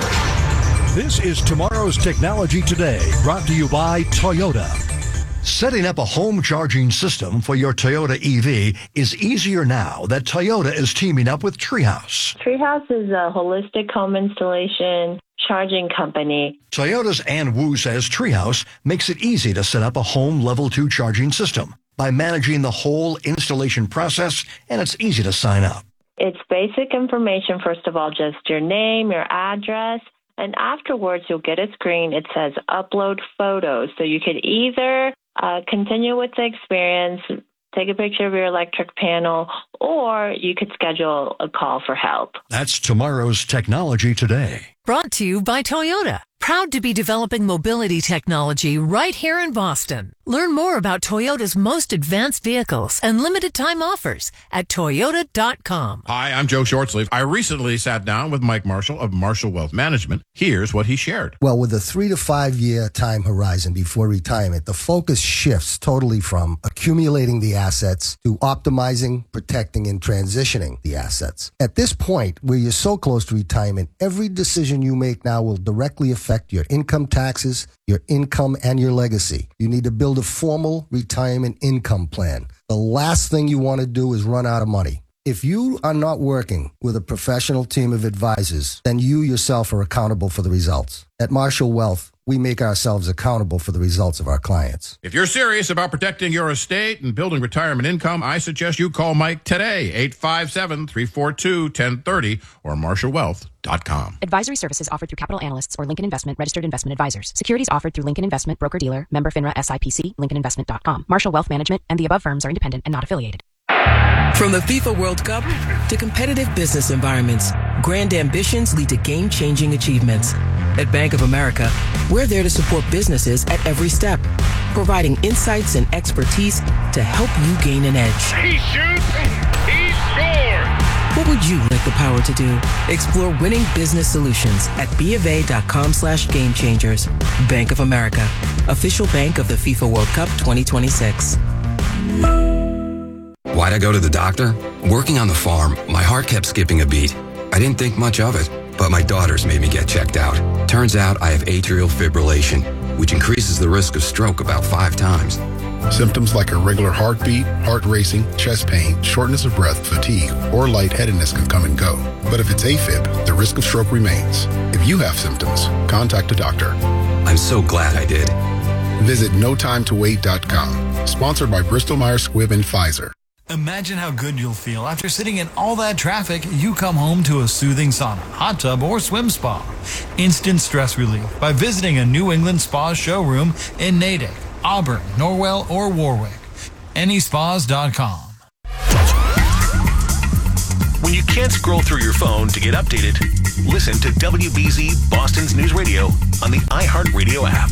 This is Tomorrow's Technology Today, brought to you by Toyota. Setting up a home charging system for your Toyota E V is easier now that Toyota is teaming up with Treehouse. Treehouse is a holistic home installation charging company. Toyota's Ann Wu says Treehouse makes it easy to set up a home level two charging system by managing the whole installation process, and it's easy to sign up. It's basic information, first of all, just your name, your address, and afterwards you'll get a screen. It says upload photos. So you could either uh, continue with the experience, take a picture of your electric panel, or you could schedule a call for help. That's Tomorrow's Technology Today. Brought to you by Toyota. Proud to be developing mobility technology right here in Boston. Learn more about Toyota's most advanced vehicles and limited time offers at toyota dot com. Hi, I'm Joe Shortsleeve. I recently sat down with Mike Marshall of Marshall Wealth Management. Here's what he shared. Well, with a three to five year time horizon before retirement, the focus shifts totally from accumulating the assets to optimizing, protecting, and transitioning the assets. At this point, where you're so close to retirement, every decision you make now will directly affect your income taxes, your income, and your legacy. You need to build a formal retirement income plan. The last thing you want to do is run out of money. If you are not working with a professional team of advisors, then you yourself are accountable for the results. At Marshall Wealth, we make ourselves accountable for the results of our clients. If you're serious about protecting your estate and building retirement income, I suggest you call Mike today, eight five seven, three four two, one zero three zero or marshall wealth dot com. Advisory services offered through Capital Analysts or Lincoln Investment Registered Investment Advisors. Securities offered through Lincoln Investment Broker-Dealer, member FINRA S I P C, lincoln investment dot com. Marshall Wealth Management and the above firms are independent and not affiliated. From the FIFA World Cup to competitive business environments, grand ambitions lead to game-changing achievements. At Bank of America, we're there to support businesses at every step, providing insights and expertise to help you gain an edge. He shoots, he scores! What would you like the power to do? Explore winning business solutions at bofa.com slash game changers. Bank of America, official bank of the FIFA World Cup twenty twenty-six. Why'd I go to the doctor? Working on the farm, my heart kept skipping a beat. I didn't think much of it, but my daughters made me get checked out. Turns out I have atrial fibrillation, which increases the risk of stroke about five times. Symptoms like irregular heartbeat, heart racing, chest pain, shortness of breath, fatigue, or lightheadedness can come and go. But if it's AFib, the risk of stroke remains. If you have symptoms, contact a doctor. I'm so glad I did. Visit no time to wait dot com. Sponsored by Bristol Myers Squibb and Pfizer. Imagine how good you'll feel after sitting in all that traffic. You come home to a soothing sauna, hot tub, or swim spa. Instant stress relief by visiting a New England Spa showroom in Natick, Auburn, Norwell, or Warwick. any spas dot com. When you can't scroll through your phone to get updated, listen to W B Z Boston's News Radio on the iHeartRadio app.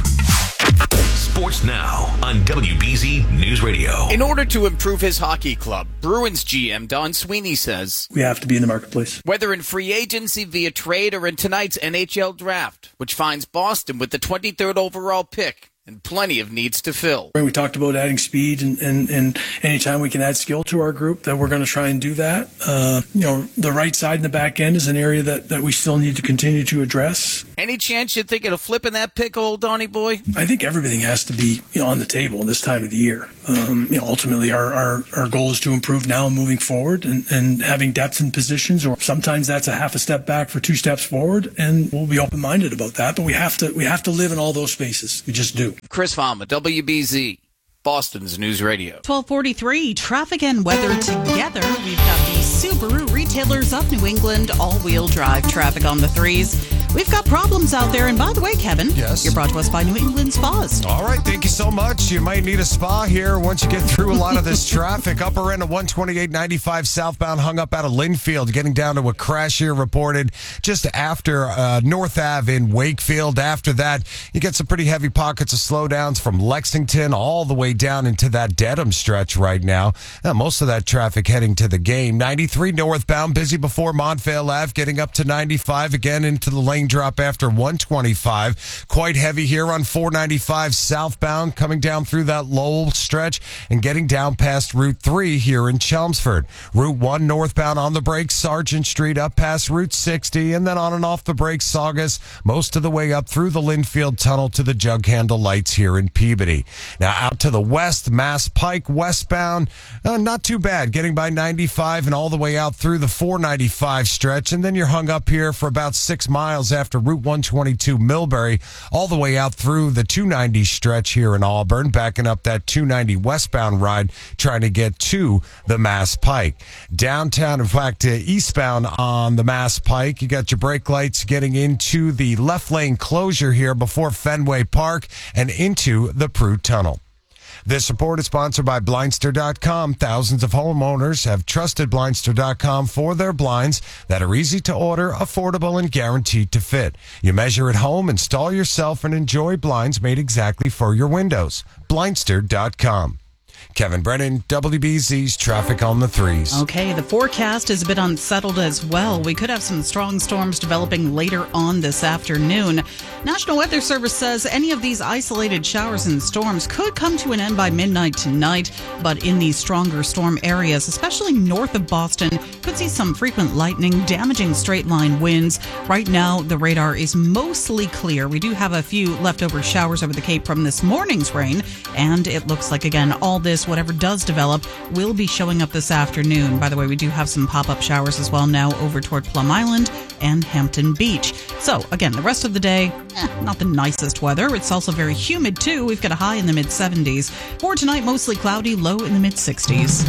Sports now on W B Z News Radio. In order to improve his hockey club, Bruins G M Don Sweeney says, we have to be in the marketplace. Whether in free agency, via trade, or in tonight's N H L draft, which finds Boston with the twenty-third overall pick and plenty of needs to fill. We talked about adding speed, and, and, and anytime we can add skill to our group, that we're going to try and do that. Uh, you know, the right side and the back end is an area that, that we still need to continue to address. Any chance you think it'll flip in that pick, old Donnie boy? I think everything has to be, you know, on the table this time of the year. Um, you know, ultimately, our, our, our goal is to improve now and moving forward, and, and having depth in positions, or sometimes that's a half a step back for two steps forward, and we'll be open-minded about that. But we have to we have to live in all those spaces. We just do. Chris Fama, W B Z, Boston's News Radio. twelve forty-three, traffic and weather together. We've got the Subaru retailers of New England, all-wheel drive traffic on the threes. We've got problems out there. And by the way, Kevin, yes, you're brought to us by New England Spas. All right, thank you so much. You might need a spa here once you get through a lot of this traffic. Upper end of one twenty-eight ninety-five southbound, hung up out of Linfield, getting down to a crash here reported just after uh, North Ave in Wakefield. After that, you get some pretty heavy pockets of slowdowns from Lexington all the way down into that Dedham stretch right now. Now, most of that traffic heading to the game. ninety-three northbound, busy before Montvale Ave, getting up to ninety-five, again into the lane drop after one twenty-five. Quite heavy here on four ninety-five southbound, coming down through that Lowell stretch and getting down past Route three here in Chelmsford. Route one northbound on the brakes, Sargent Street up past Route sixty, and then on and off the brakes, Saugus, most of the way up through the Linfield Tunnel to the jug handle lights here in Peabody. Now out to the west, Mass Pike westbound, uh, not too bad, getting by ninety-five and all the way out through the four ninety-five stretch, and then you're hung up here for about six miles after Route one twenty-two Millbury, all the way out through the two ninety stretch here in Auburn, backing up that two ninety westbound ride, trying to get to the Mass Pike. Downtown, in fact, uh, eastbound on the Mass Pike, you got your brake lights getting into the left lane closure here before Fenway Park and into the Prue Tunnel. This report is sponsored by Blindster dot com. Thousands of homeowners have trusted Blindster dot com for their blinds that are easy to order, affordable, and guaranteed to fit. You measure at home, install yourself, and enjoy blinds made exactly for your windows. Blindster dot com. Kevin Brennan, W B Z's Traffic on the Threes. Okay, the forecast is a bit unsettled as well. We could have some strong storms developing later on this afternoon. National Weather Service says any of these isolated showers and storms could come to an end by midnight tonight, but in these stronger storm areas, especially north of Boston, could see some frequent lightning, damaging straight-line winds. Right now, the radar is mostly clear. We do have a few leftover showers over the Cape from this morning's rain, and it looks like, again, all this, whatever does develop, will be showing up this afternoon. By the way, we do have some pop-up showers as well now over toward Plum Island and Hampton Beach. So, again, the rest of the day, eh, not the nicest weather. It's also very humid, too. We've got a high in the mid-seventies. For tonight, mostly cloudy, low in the mid-sixties.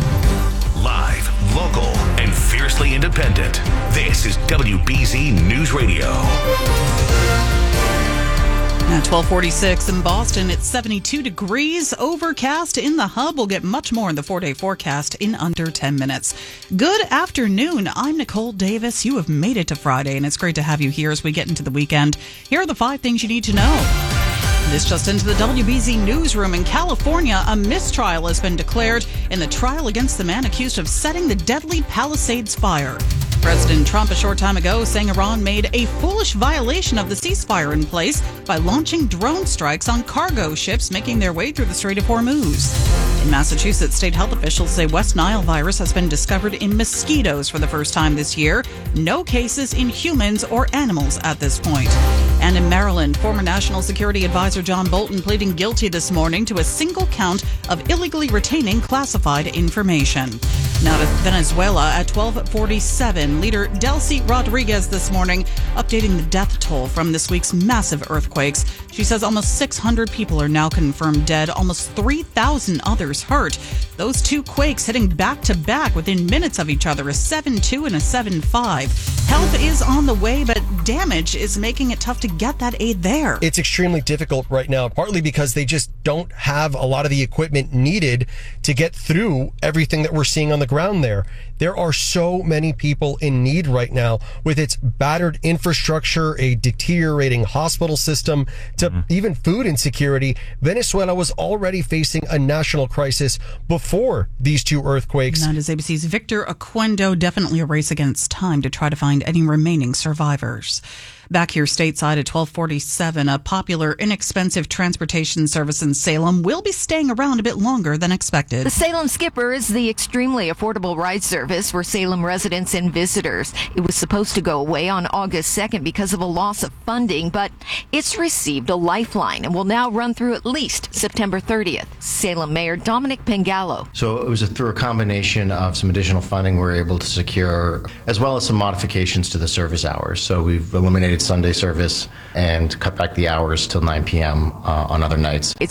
Live, local, and fiercely independent. This is W B Z News Radio. At twelve forty-six in Boston, it's seventy-two degrees, overcast in the hub. We'll get much more in the four-day forecast in under ten minutes. Good afternoon. I'm Nicole Davis. You have made it to Friday, and it's great to have you here as we get into the weekend. Here are the five things you need to know. This just into the W B Z newsroom. In California, a mistrial has been declared in the trial against the man accused of setting the deadly Palisades fire. President Trump a short time ago saying Iran made a foolish violation of the ceasefire in place by launching drone strikes on cargo ships making their way through the Strait of Hormuz. In Massachusetts, state health officials say West Nile virus has been discovered in mosquitoes for the first time this year. No cases in humans or animals at this point. And in Maryland, former National Security Advisor John Bolton pleading guilty this morning to a single count of illegally retaining classified information. Now to Venezuela at twelve forty-seven. Leader Delcy Rodriguez this morning updating the death toll from this week's massive earthquakes. She says almost six hundred people are now confirmed dead, almost three thousand others hurt. Those two quakes hitting back to back within minutes of each other, a seven two and a seven five. Help is on the way, but damage is making it tough to get that aid there. It's extremely difficult right now, partly because they just don't have a lot of the equipment needed to get through everything that we're seeing on the ground there. There are so many people in need right now with its battered infrastructure, a deteriorating hospital system, to mm-hmm. even food insecurity. Venezuela was already facing a national crisis before these two earthquakes. That is A B C's Victor Oquendo. Definitely a race against time to try to find any remaining survivors. Back here stateside at twelve forty-seven, a popular, inexpensive transportation service in Salem will be staying around a bit longer than expected. The Salem Skipper is the extremely affordable ride service for Salem residents and visitors. It was supposed to go away on August second because of a loss of funding, but it's received a lifeline and will now run through at least September thirtieth. Salem Mayor Dominic Pengallo. So it was a, through a combination of some additional funding we were able to secure, as well as some modifications to the service hours. So we've eliminated Sunday service and cut back the hours till nine p.m. Uh, on other nights. It's